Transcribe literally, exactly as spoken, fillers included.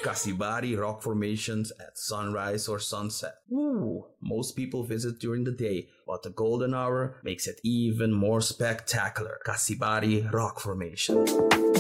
Kasibari rock formations at sunrise or sunset. Woo! Most people visit during the day, but the golden hour makes it even more spectacular. Kasibari rock formation.